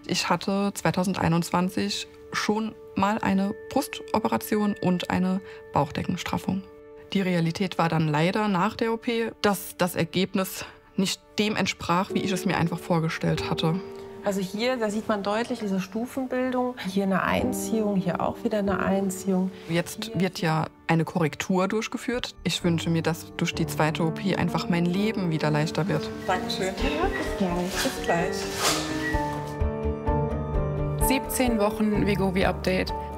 Ich hatte 2021 schon mal eine Brustoperation und eine Bauchdeckenstraffung. Die Realität war dann leider nach der OP, dass das Ergebnis nicht dem entsprach, wie ich es mir einfach vorgestellt hatte. Also hier, da sieht man deutlich diese Stufenbildung. Hier eine Einziehung, hier auch wieder eine Einziehung. Jetzt wird ja eine Korrektur durchgeführt. Ich wünsche mir, dass durch die zweite OP einfach mein Leben wieder leichter wird. Dankeschön. Ja, bis gleich. Bis gleich. 17 Wochen Wegovy Update.